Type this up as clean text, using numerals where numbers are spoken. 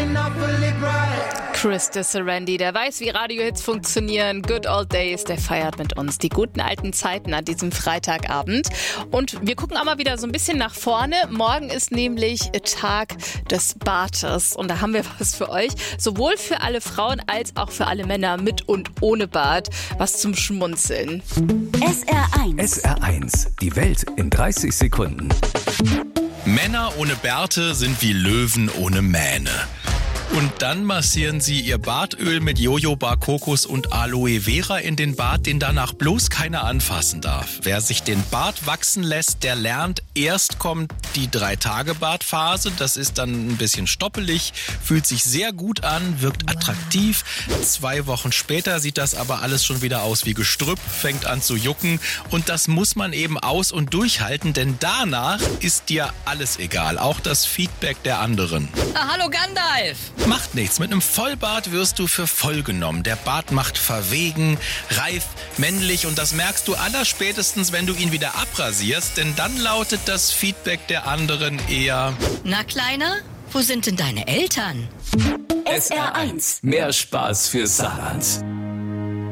Chris de Serendi, der weiß, wie Radiohits funktionieren. Good Old Days, der feiert mit uns die guten alten Zeiten an diesem Freitagabend. Und wir gucken auch mal wieder so ein bisschen nach vorne. Morgen ist nämlich Tag des Bartes. Und da haben wir was für euch. Sowohl für alle Frauen als auch für alle Männer mit und ohne Bart. Was zum Schmunzeln. SR1. SR1. Die Welt in 30 Sekunden. Männer ohne Bärte sind wie Löwen ohne Mähne. Und dann massieren sie ihr Bartöl mit Jojoba, Kokos und Aloe Vera in den Bart, den danach bloß keiner anfassen darf. Wer sich den Bart wachsen lässt, der lernt, erst kommt die 3-Tage-Bartphase. Das ist dann ein bisschen stoppelig, fühlt sich sehr gut an, wirkt attraktiv. 2 Wochen später sieht das aber alles schon wieder aus wie Gestrüpp, fängt an zu jucken. Und das muss man eben aus- und durchhalten, denn danach ist dir alles egal, auch das Feedback der anderen. Hallo Gandalf! Macht nichts, mit einem Vollbart wirst du für voll genommen. Der Bart macht verwegen, reif, männlich und das merkst du allerspätestens, wenn du ihn wieder abrasierst, denn dann lautet das Feedback der anderen eher: Na Kleiner, wo sind denn deine Eltern? SR1. Mehr Spaß für Saarland.